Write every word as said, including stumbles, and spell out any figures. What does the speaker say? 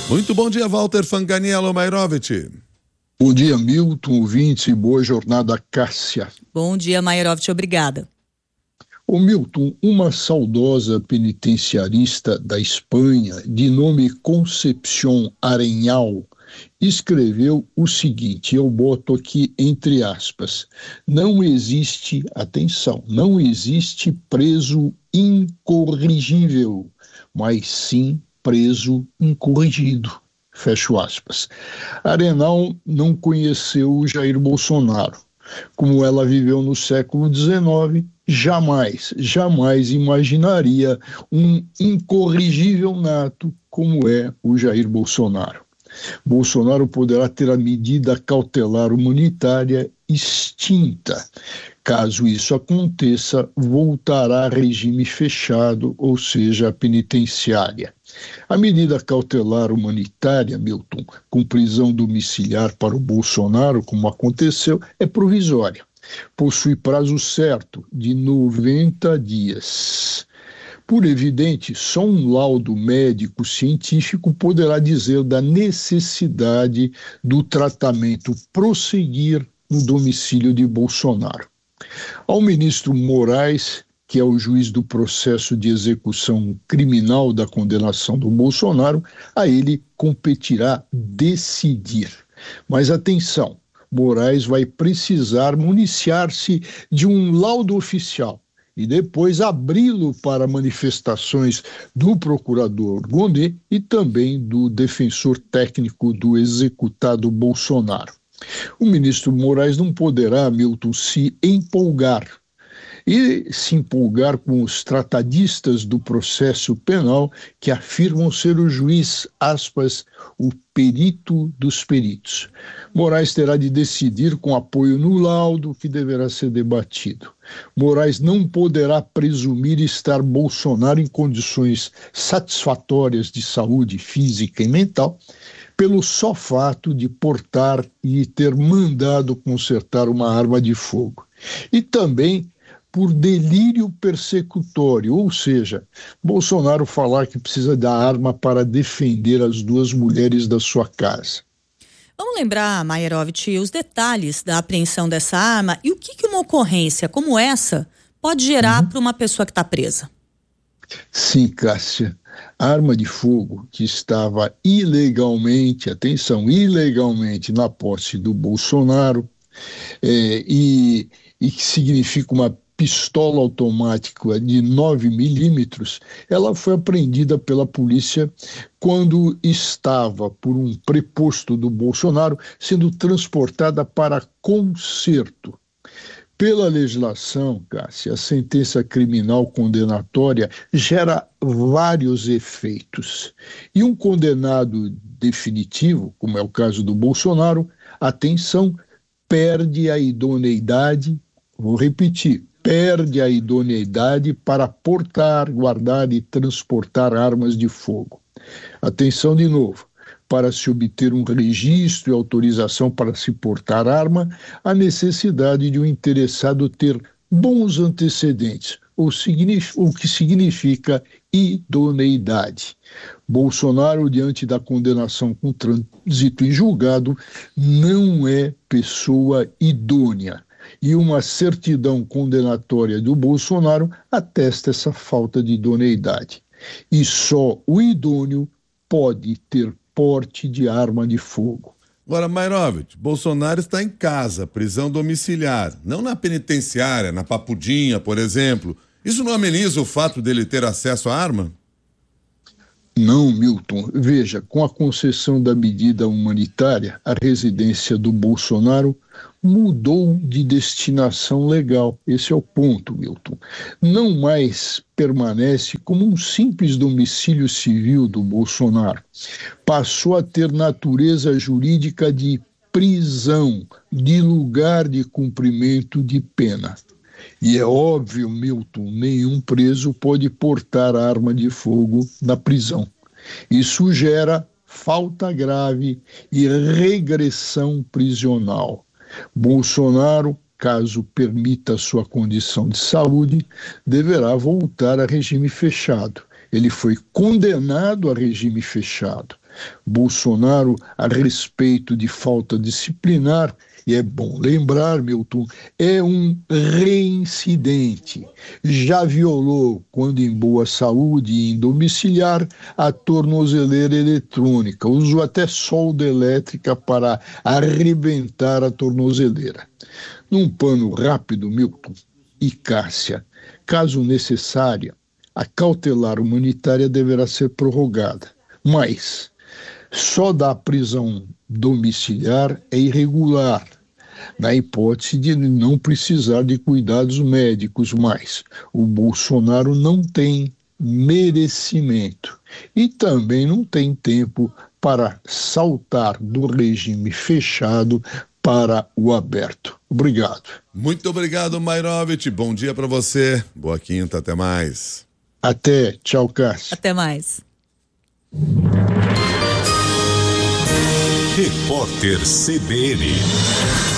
Muito bom dia, Walter Fanganiello Mairovich. Bom dia, Milton, ouvintes, e boa jornada, Cássia. Bom dia, Mairovich, obrigada. Ô Milton, uma saudosa penitenciarista da Espanha, de nome Concepción Arenal, escreveu o seguinte, eu boto aqui entre aspas: não existe, atenção, não existe preso incorrigível, mas sim preso incorrigido. Fecho aspas. Arenal não conheceu o Jair Bolsonaro. Como ela viveu no século dezenove, jamais, jamais imaginaria um incorrigível nato como é o Jair Bolsonaro. Bolsonaro poderá ter a medida cautelar humanitária extinta. Caso isso aconteça, voltará a regime fechado, ou seja, a penitenciária. A medida cautelar humanitária, Milton, com prisão domiciliar para o Bolsonaro, como aconteceu, é provisória. Possui prazo certo de noventa dias. Por evidente, só um laudo médico científico poderá dizer da necessidade do tratamento prosseguir no domicílio de Bolsonaro. Ao ministro Moraes, que é o juiz do processo de execução criminal da condenação do Bolsonaro, a ele competirá decidir. Mas atenção, Moraes vai precisar municiar-se de um laudo oficial e depois abri-lo para manifestações do procurador Gondê e também do defensor técnico do executado Bolsonaro. O ministro Moraes não poderá, Milton, se empolgar e se empolgar com os tratadistas do processo penal que afirmam ser o juiz, aspas, o perito dos peritos. Moraes terá de decidir com apoio no laudo que deverá ser debatido. Moraes não poderá presumir estar Bolsonaro em condições satisfatórias de saúde física e mental pelo só fato de portar e ter mandado consertar uma arma de fogo. E também por delírio persecutório, ou seja, Bolsonaro falar que precisa da arma para defender as duas mulheres da sua casa. Vamos lembrar, Mairovich, os detalhes da apreensão dessa arma e o que, que uma ocorrência como essa pode gerar uhum. para uma pessoa que está presa. Sim, Cássia. A arma de fogo que estava ilegalmente, atenção, ilegalmente na posse do Bolsonaro, é, e, e que significa uma pistola automática de nove milímetros, ela foi apreendida pela polícia quando estava, por um preposto do Bolsonaro, sendo transportada para conserto. Pela legislação, Cássia, a sentença criminal condenatória gera vários efeitos. E um condenado definitivo, como é o caso do Bolsonaro, atenção, perde a idoneidade, vou repetir, perde a idoneidade para portar, guardar e transportar armas de fogo. Atenção de novo, para se obter um registro e autorização para se portar arma, a necessidade de o interessado ter bons antecedentes, o, o que significa idoneidade. Bolsonaro, diante da condenação com trânsito em julgado, não é pessoa idônea. E uma certidão condenatória do Bolsonaro atesta essa falta de idoneidade. E só o idôneo pode ter porte de arma de fogo. Agora, Mairovich, Bolsonaro está em casa, prisão domiciliar, não na penitenciária, na Papudinha, por exemplo. Isso não ameniza o fato dele ter acesso à arma? Não, Milton. Veja, com a concessão da medida humanitária, a residência do Bolsonaro mudou de destinação legal. Esse é o ponto, Milton. Não mais permanece como um simples domicílio civil do Bolsonaro. Passou a ter natureza jurídica de prisão, de lugar de cumprimento de pena. E é óbvio, Milton, nenhum preso pode portar arma de fogo na prisão. Isso gera falta grave e regressão prisional. Bolsonaro, caso permita sua condição de saúde, deverá voltar a regime fechado. Ele foi condenado a regime fechado. Bolsonaro, a respeito de falta disciplinar, e é bom lembrar, Milton, é um reincidente. Já violou, quando em boa saúde e em domiciliar, a tornozeleira eletrônica. Usou até solda elétrica para arrebentar a tornozeleira. Num pano rápido, Milton e Cássia, caso necessária, a cautelar humanitária deverá ser prorrogada. Mas só da prisão domiciliar é irregular, na hipótese de não precisar de cuidados médicos, mas o Bolsonaro não tem merecimento e também não tem tempo para saltar do regime fechado para o aberto. Obrigado. Muito obrigado, Mairovitch. Bom dia para você. Boa quinta, até mais. Até. Tchau, Cássio. Até mais. Repórter C B N.